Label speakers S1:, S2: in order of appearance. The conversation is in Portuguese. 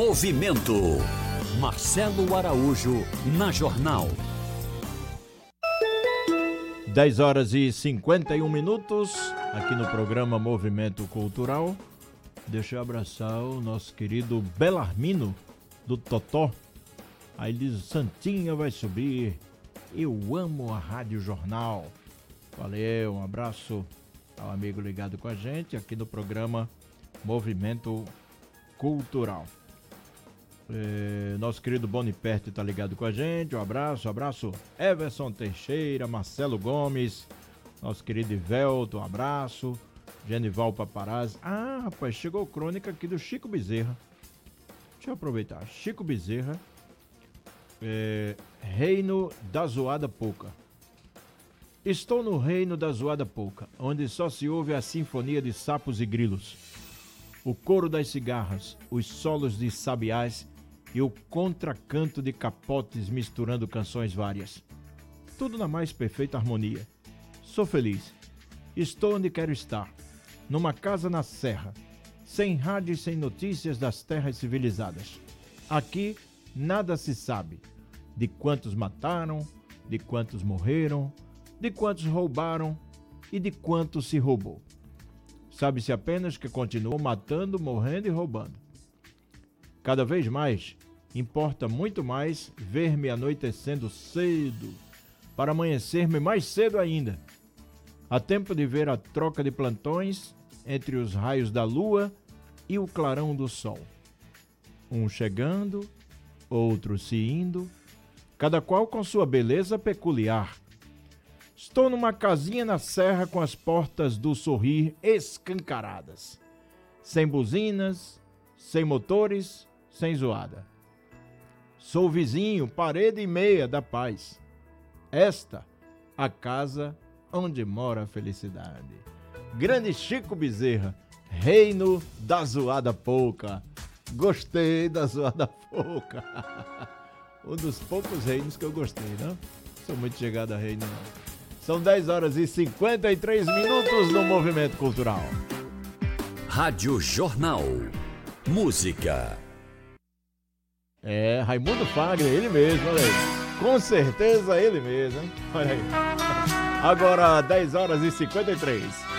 S1: Movimento. Marcelo Araújo na Jornal.
S2: 10 horas e 51 minutos, aqui no programa Movimento Cultural. Deixa eu abraçar o nosso querido Belarmino, do Totó. Aí ele diz, Santinha vai subir, eu amo a Rádio Jornal. Valeu, um abraço ao amigo ligado com a gente, aqui no programa Movimento Cultural. Nosso querido Boniperti está ligado com a gente, um abraço Everson Teixeira, Marcelo Gomes, nosso querido Ivelto, um abraço, Genival Paparazzi. Rapaz, chegou crônica aqui do Chico Bezerra, deixa eu aproveitar, Chico Bezerra, Reino da Zoada Pouca. Estou no reino da zoada pouca, onde só se ouve a sinfonia de sapos e grilos, o coro das cigarras, os solos de sabiás e o contracanto de capotes misturando canções várias. Tudo na mais perfeita harmonia. Sou feliz. Estou onde quero estar, numa casa na serra, sem rádio e sem notícias das terras civilizadas. Aqui nada se sabe de quantos mataram, de quantos morreram, de quantos roubaram e de quantos se roubou. Sabe-se apenas que continuam matando, morrendo e roubando. Cada vez mais, importa muito mais ver-me anoitecendo cedo, para amanhecer-me mais cedo ainda. Há tempo de ver a troca de plantões entre os raios da lua e o clarão do sol. Um chegando, outro se indo, cada qual com sua beleza peculiar. Estou numa casinha na serra com as portas do sorrir escancaradas. Sem buzinas, sem motores, sem zoada. Sou vizinho, parede e meia da paz. Esta, a casa onde mora a felicidade. Grande Chico Bezerra, reino da zoada pouca. Gostei da zoada pouca. Um dos poucos reinos que eu gostei, não? Sou muito chegado a reino, não. São 10 horas e 53 minutos no Movimento Cultural.
S1: Rádio Jornal. Música.
S2: Raimundo Fagner, ele mesmo, olha aí. Com certeza ele mesmo, hein? Olha aí. Agora 10 horas e 53.